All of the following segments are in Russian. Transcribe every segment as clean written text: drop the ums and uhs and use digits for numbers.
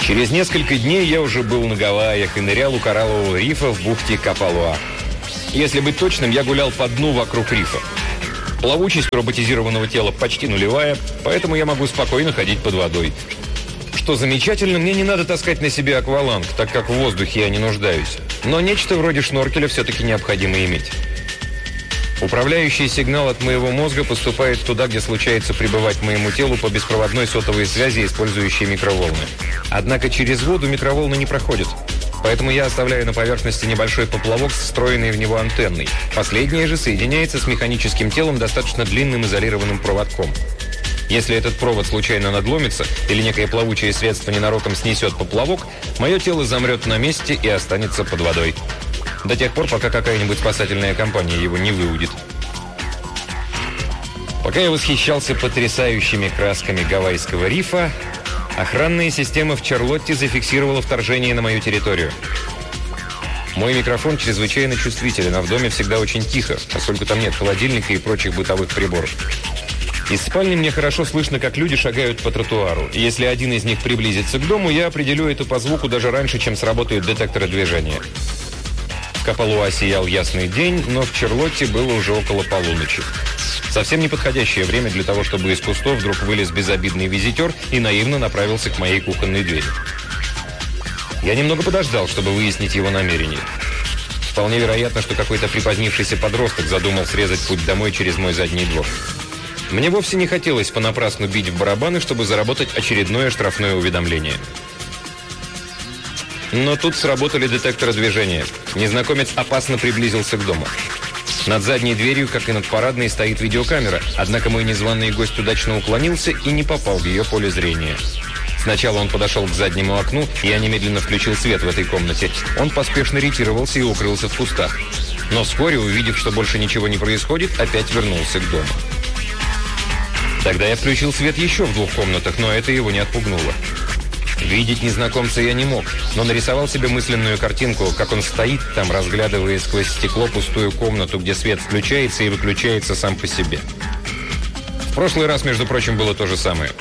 Через несколько дней я уже был на Гавайях и нырял у кораллового рифа в бухте Капалуа. Если быть точным, я гулял по дну вокруг рифа. Плавучесть роботизированного тела почти нулевая, поэтому я могу спокойно ходить под водой. Что замечательно, мне не надо таскать на себе акваланг, так как в воздухе я не нуждаюсь. Но нечто вроде шноркеля все-таки необходимо иметь. Управляющий сигнал от моего мозга поступает туда, где случается пребывать моему телу по беспроводной сотовой связи, использующей микроволны. Однако через воду микроволны не проходят. Поэтому я оставляю на поверхности небольшой поплавок с встроенной в него антенной. Последняя же соединяется с механическим телом достаточно длинным изолированным проводком. Если этот провод случайно надломится или некое плавучее средство ненароком снесет поплавок, мое тело замрет на месте и останется под водой. До тех пор, пока какая-нибудь спасательная компания его не выудит. Пока я восхищался потрясающими красками Гавайского рифа, охранная система в Чарлотте зафиксировала вторжение на мою территорию. Мой микрофон чрезвычайно чувствителен, а в доме всегда очень тихо, поскольку там нет холодильника и прочих бытовых приборов. Из спальни мне хорошо слышно, как люди шагают по тротуару. И если один из них приблизится к дому, я определю это по звуку даже раньше, чем сработают детекторы движения. В Капалуа сиял ясный день, но в Чарлотте было уже около полуночи. Совсем неподходящее время для того, чтобы из кустов вдруг вылез безобидный визитер и наивно направился к моей кухонной двери. Я немного подождал, чтобы выяснить его намерение. Вполне вероятно, что какой-то припозднившийся подросток задумал срезать путь домой через мой задний двор. Мне вовсе не хотелось понапрасну бить в барабаны, чтобы заработать очередное штрафное уведомление. Но тут сработали детекторы движения. Незнакомец опасно приблизился к дому. Над задней дверью, как и над парадной, стоит видеокамера. Однако мой незваный гость удачно уклонился и не попал в ее поле зрения. Сначала он подошел к заднему окну, и я немедленно включил свет в этой комнате. Он поспешно ретировался и укрылся в кустах. Но вскоре, увидев, что больше ничего не происходит, опять вернулся к дому. Тогда я включил свет еще в 2 комнатах, но это его не отпугнуло. Видеть незнакомца я не мог, но нарисовал себе мысленную картинку, как он стоит там, разглядывая сквозь стекло пустую комнату, где свет включается и выключается сам по себе. В прошлый раз, между прочим, было то же самое.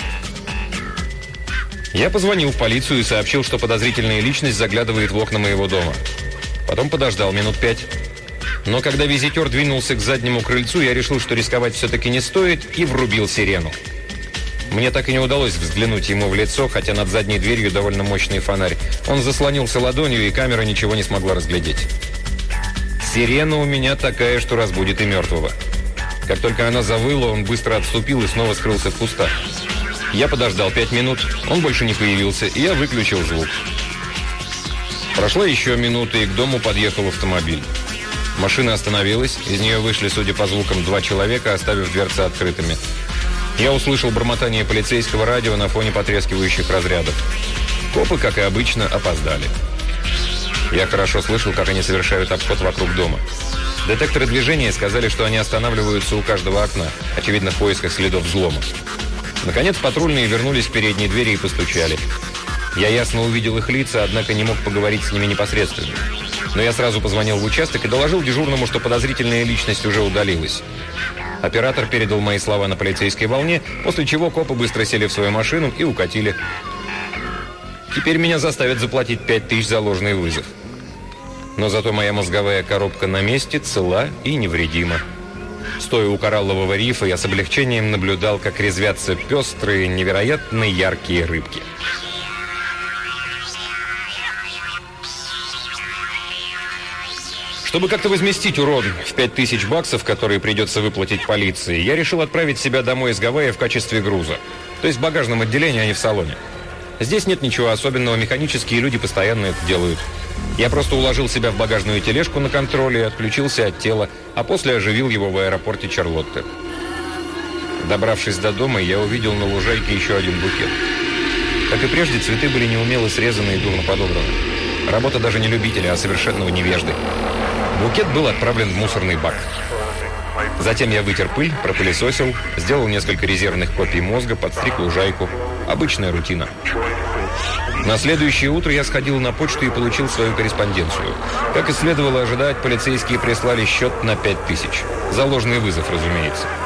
Я позвонил в полицию и сообщил, что подозрительная личность заглядывает в окна моего дома. Потом подождал минут 5. Но когда визитер двинулся к заднему крыльцу, я решил, что рисковать все-таки не стоит, и врубил сирену. Мне так и не удалось взглянуть ему в лицо, хотя над задней дверью довольно мощный фонарь. Он заслонился ладонью, и камера ничего не смогла разглядеть. Сирена у меня такая, что разбудит и мертвого. Как только она завыла, он быстро отступил и снова скрылся в кустах. Я подождал 5 минут, он больше не появился, и я выключил звук. Прошла еще минута, и к дому подъехал автомобиль. Машина остановилась, из нее вышли, судя по звукам, 2 человека, оставив дверцы открытыми. Я услышал бормотание полицейского радио на фоне потрескивающих разрядов. Копы, как и обычно, опоздали. Я хорошо слышал, как они совершают обход вокруг дома. Детекторы движения сказали, что они останавливаются у каждого окна, очевидно, в поисках следов взлома. Наконец, патрульные вернулись к передней двери и постучали. Я ясно увидел их лица, однако не мог поговорить с ними непосредственно. Но я сразу позвонил в участок и доложил дежурному, что подозрительная личность уже удалилась. Оператор передал мои слова на полицейской волне, после чего копы быстро сели в свою машину и укатили. Теперь меня заставят заплатить 5000 за ложный вызов. Но зато моя мозговая коробка на месте, цела и невредима. Стоя у кораллового рифа, я с облегчением наблюдал, как резвятся пестрые, невероятно яркие рыбки. Чтобы как-то возместить урон в $5000, которые придется выплатить полиции, я решил отправить себя домой из Гавайи в качестве груза. То есть в багажном отделении, а не в салоне. Здесь нет ничего особенного, механические люди постоянно это делают. Я просто уложил себя в багажную тележку на контроле, отключился от тела, а после оживил его в аэропорте Чарлотте. Добравшись до дома, я увидел на лужайке еще один букет. Как и прежде, цветы были неумело срезаны и дурно подобраны. Работа даже не любителя, а совершенного невежды. Букет был отправлен в мусорный бак. Затем я вытер пыль, пропылесосил, сделал несколько резервных копий мозга, подстриг лужайку. Обычная рутина. На следующее утро я сходил на почту и получил свою корреспонденцию. Как и следовало ожидать, полицейские прислали счет на 5000. За ложный вызов, разумеется.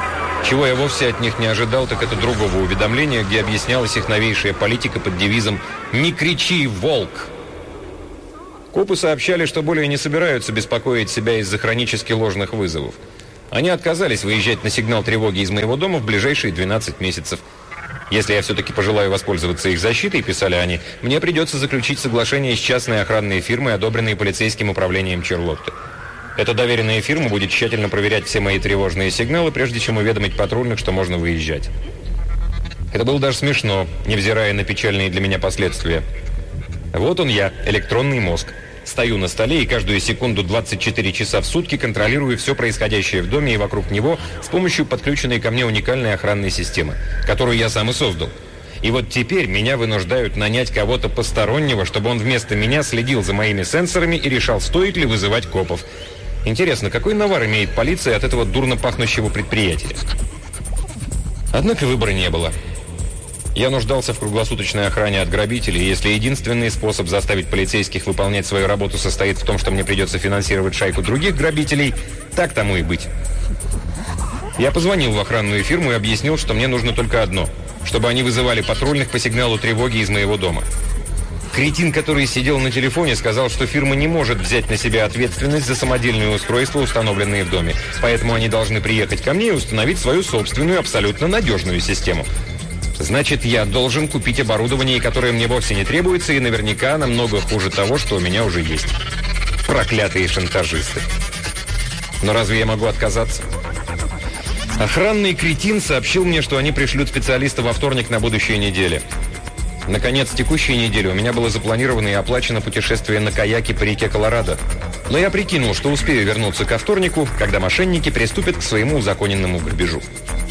Чего я вовсе от них не ожидал, так это другого уведомления, где объяснялась их новейшая политика под девизом «Не кричи, волк!». Копы сообщали, что более не собираются беспокоить себя из-за хронически ложных вызовов. Они отказались выезжать на сигнал тревоги из моего дома в ближайшие 12 месяцев. Если я все-таки пожелаю воспользоваться их защитой, писали они, мне придется заключить соглашение с частной охранной фирмой, одобренной полицейским управлением Чарлотты. Эта доверенная фирма будет тщательно проверять все мои тревожные сигналы, прежде чем уведомить патрульных, что можно выезжать. Это было даже смешно, невзирая на печальные для меня последствия. Вот он я, электронный мозг. Стою на столе и каждую секунду 24 часа в сутки контролирую все происходящее в доме и вокруг него с помощью подключенной ко мне уникальной охранной системы, которую я сам и создал. И вот теперь меня вынуждают нанять кого-то постороннего, чтобы он вместо меня следил за моими сенсорами и решал, стоит ли вызывать копов. Интересно, какой навар имеет полиция от этого дурно пахнущего предприятия? Однако выбора не было. Я нуждался в круглосуточной охране от грабителей, и если единственный способ заставить полицейских выполнять свою работу состоит в том, что мне придется финансировать шайку других грабителей, так тому и быть. Я позвонил в охранную фирму и объяснил, что мне нужно только одно – чтобы они вызывали патрульных по сигналу тревоги из моего дома. Кретин, который сидел на телефоне, сказал, что фирма не может взять на себя ответственность за самодельные устройства, установленные в доме, поэтому они должны приехать ко мне и установить свою собственную, абсолютно надежную систему. Значит, я должен купить оборудование, которое мне вовсе не требуется, и наверняка намного хуже того, что у меня уже есть. Проклятые шантажисты. Но разве я могу отказаться? Охранный кретин сообщил мне, что они пришлют специалиста во вторник на будущей неделе. Наконец, текущей неделе у меня было запланировано и оплачено путешествие на каяке по реке Колорадо. Но я прикинул, что успею вернуться ко вторнику, когда мошенники приступят к своему узаконенному грабежу.